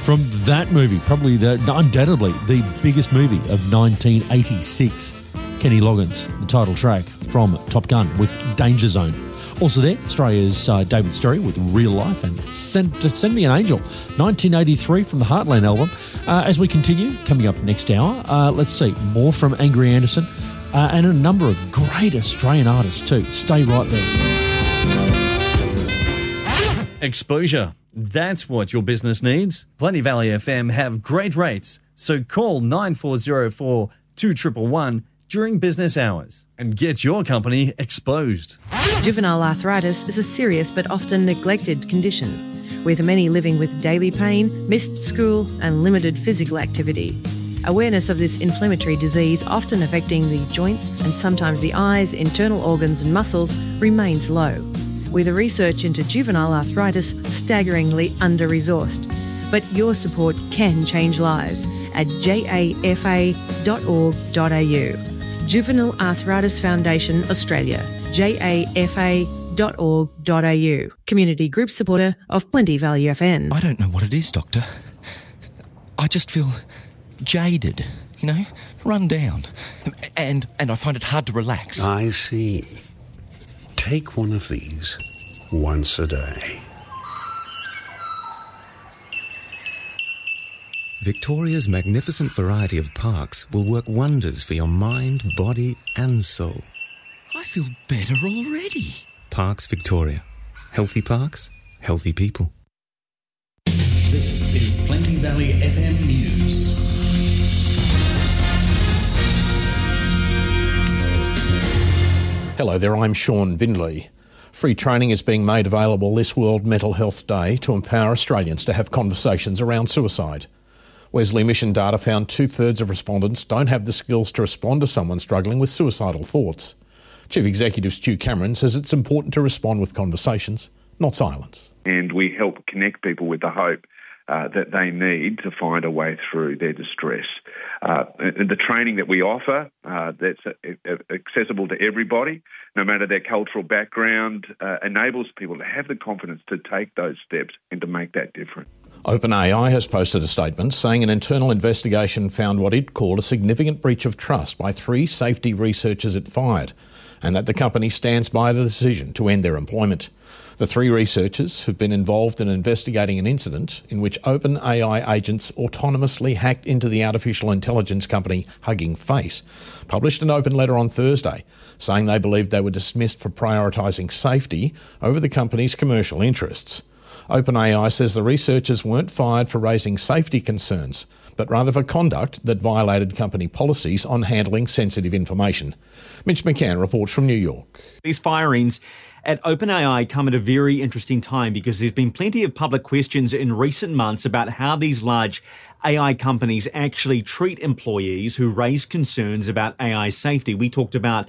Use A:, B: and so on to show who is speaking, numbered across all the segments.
A: From that movie, probably undoubtedly the biggest movie of 1986, Kenny Loggins, the title track from Top Gun with Danger Zone. Also there, Australia's David Sterry with Real Life and Send Me an Angel, 1983 from the Heartland album. As we continue, coming up next hour, let's see, more from Angry Anderson and a number of great Australian artists too. Stay right there.
B: Exposure. That's what your business needs. Plenty Valley FM have great rates, so call 9404 2111 during business hours and get your company exposed.
C: Juvenile arthritis is a serious but often neglected condition, with many living with daily pain, missed school and limited physical activity. Awareness of this inflammatory disease, often affecting the joints and sometimes the eyes, internal organs and muscles, remains low, with the research into juvenile arthritis staggeringly under-resourced. But your support can change lives at jafa.org.au. Juvenile Arthritis Foundation Australia, jafa.org.au. Community group supporter of Plenty Valley FM.
D: I don't know what it is, Doctor. I just feel jaded, run down. And I find it hard to relax.
E: I see. Take one of these once a day.
F: Victoria's magnificent variety of parks will work wonders for your mind, body and soul.
D: I feel better already.
F: Parks Victoria. Healthy parks, healthy people.
G: This is Plenty Valley FM News.
H: Hello there, I'm Sean Bindley. Free training is being made available this World Mental Health Day to empower Australians to have conversations around suicide. Wesley Mission data found 2/3 of respondents don't have the skills to respond to someone struggling with suicidal thoughts. Chief Executive Stu Cameron says it's important to respond with conversations, not silence.
I: And we help connect people with the hope that they need to find a way through their distress. The training that we offer, that's accessible to everybody, no matter their cultural background, enables people to have the confidence to take those steps and to make that difference.
H: OpenAI has posted a statement saying an internal investigation found what it called a significant breach of trust by 3 safety researchers it fired, and that the company stands by the decision to end their employment. The 3 researchers have been involved in investigating an incident in which OpenAI agents autonomously hacked into the artificial intelligence company Hugging Face, published an open letter on Thursday saying they believed they were dismissed for prioritising safety over the company's commercial interests. OpenAI says the researchers weren't fired for raising safety concerns, but rather for conduct that violated company policies on handling sensitive information. Mitch McCann reports from New York.
J: These firings at OpenAI come at a very interesting time because there's been plenty of public questions in recent months about how these large AI companies actually treat employees who raise concerns about AI safety. We talked about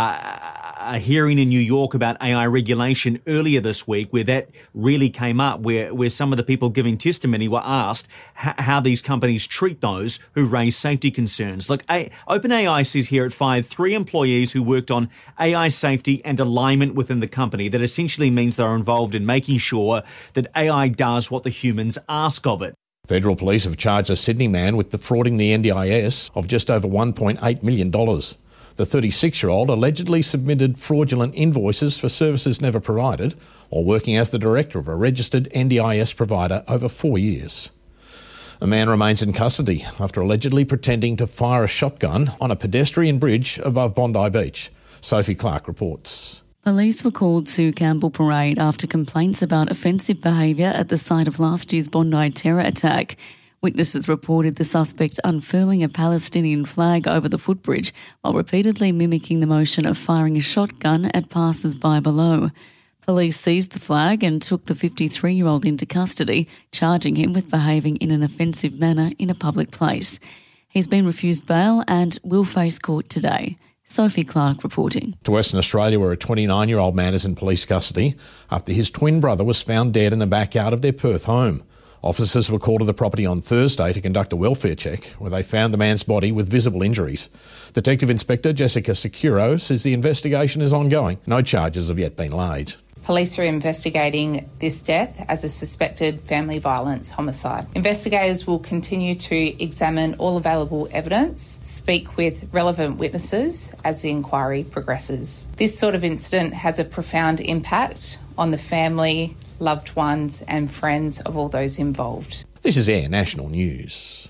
J: a hearing in New York about AI regulation earlier this week where that really came up, where some of the people giving testimony were asked how these companies treat those who raise safety concerns. Look, OpenAI says here it fired 3 employees who worked on AI safety and alignment within the company. That essentially means they're involved in making sure that AI does what the humans ask of it.
H: Federal police have charged a Sydney man with defrauding the NDIS of just over $1.8 million. The 36-year-old allegedly submitted fraudulent invoices for services never provided while working as the director of a registered NDIS provider over 4 years. A man remains in custody after allegedly pretending to fire a shotgun on a pedestrian bridge above Bondi Beach. Sophie Clark reports.
K: Police were called to Campbell Parade after complaints about offensive behaviour at the site of last year's Bondi terror attack. Witnesses reported the suspect unfurling a Palestinian flag over the footbridge while repeatedly mimicking the motion of firing a shotgun at passers-by below. Police seized the flag and took the 53-year-old into custody, charging him with behaving in an offensive manner in a public place. He's been refused bail and will face court today. Sophie Clark reporting.
H: To Western Australia, where a 29-year-old man is in police custody after his twin brother was found dead in the backyard of their Perth home. Officers were called to the property on Thursday to conduct a welfare check, where they found the man's body with visible injuries. Detective Inspector Jessica Securo says the investigation is ongoing. No charges have yet been laid.
L: Police are investigating this death as a suspected family violence homicide. Investigators will continue to examine all available evidence, speak with relevant witnesses as the inquiry progresses. This sort of incident has a profound impact on the family, loved ones and friends of all those involved.
H: This is Air National News.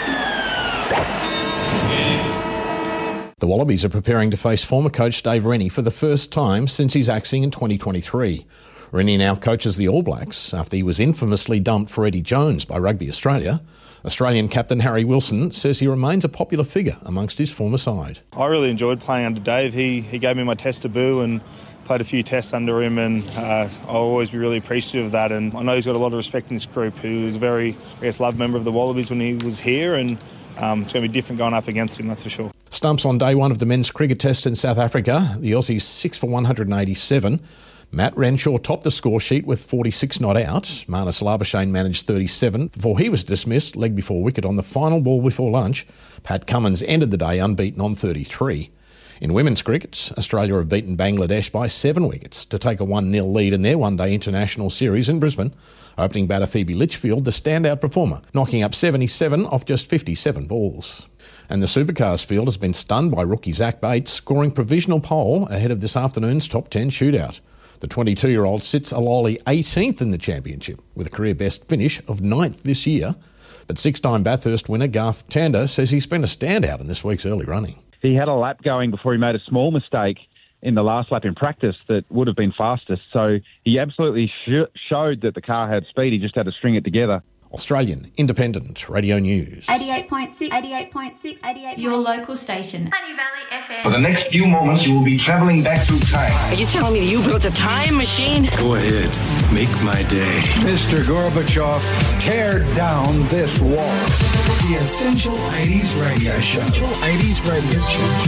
H: The Wallabies are preparing to face former coach Dave Rennie for the first time since his axing in 2023. Rennie now coaches the All Blacks after he was infamously dumped for Eddie Jones by Rugby Australia. Australian captain Harry Wilson says he remains a popular figure amongst his former side.
M: I really enjoyed playing under Dave. He gave me my test debut and played a few tests under him, and I'll always be really appreciative of that. And I know he's got a lot of respect in this group. He was a very, loved member of the Wallabies when he was here, and it's going to be different going up against him, that's for sure.
H: Stumps on day one of the men's cricket test in South Africa. The Aussies 6 for 187. Matt Renshaw topped the score sheet with 46 not out. Marnus Labuschagne managed 37 before he was dismissed, leg before wicket on the final ball before lunch. Pat Cummins ended the day unbeaten on 33. In women's cricket, Australia have beaten Bangladesh by 7 wickets to take a 1-0 lead in their one-day international series in Brisbane. Opening batter Phoebe Litchfield, the standout performer, knocking up 77 off just 57 balls. And the Supercars field has been stunned by rookie Zach Bates, scoring provisional pole ahead of this afternoon's top 10 shootout. The 22-year-old sits a lowly 18th in the championship, with a career best finish of 9th this year. But six-time Bathurst winner Garth Tander says he's been a standout in this week's early running.
N: He had a lap going before he made a small mistake in the last lap in practice that would have been fastest. So he absolutely showed that the car had speed. He just had to string it together.
H: Australian Independent Radio News.
O: 88.6, 88.6, 88. Your local station. Honey Valley FM.
P: For the next few moments, you will be travelling back through time.
Q: Are you telling me you built a time machine?
P: Go ahead. Make my day.
R: Mr. Gorbachev, tear down this wall.
G: The Essential 80s Radio Show. 80s Radio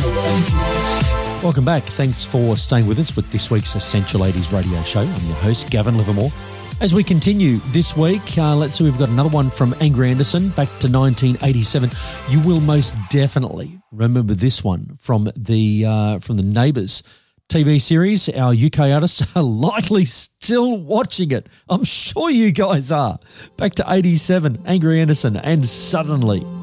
G: Show.
A: Welcome back. Thanks for staying with us with this week's Essential 80s Radio Show. I'm your host, Gavin Livermore. As we continue this week, let's see, we've got another one from Angry Anderson back to 1987. You will most definitely remember this one from the Neighbours TV series. Our UK artists are likely still watching it. I'm sure you guys are. Back to 87, Angry Anderson and Suddenly.